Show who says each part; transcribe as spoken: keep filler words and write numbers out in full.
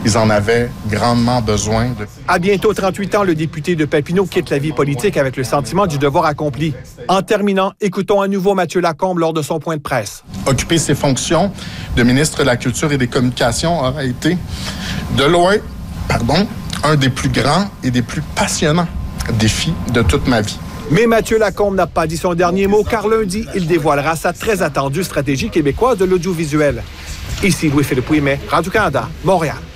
Speaker 1: Ils en avaient grandement besoin. De...
Speaker 2: À bientôt trente-huit ans, le député de Papineau quitte la vie politique avec le sentiment du devoir accompli. En terminant, écoutons à nouveau Mathieu Lacombe lors de son point de presse.
Speaker 1: Occuper ses fonctions de ministre de la Culture et des Communications aura été, de loin, pardon, un des plus grands et des plus passionnants défis de toute ma vie.
Speaker 2: Mais Mathieu Lacombe n'a pas dit son dernier mot, car lundi, il dévoilera sa très attendue stratégie québécoise de l'audiovisuel. Ici Louis-Philippe Ouimet, Radio-Canada, Montréal.